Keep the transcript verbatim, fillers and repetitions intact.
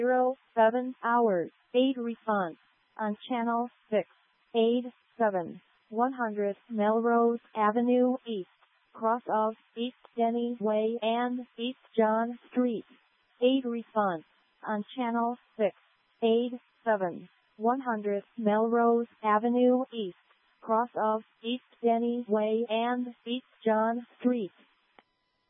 zero seven hours. eight response on channel six. eight seven one hundred Melrose Avenue East, cross of East Denny Way and East John Street. eight response on channel six. eight seven one hundred Melrose Avenue East, cross of East Denny Way and East John Street.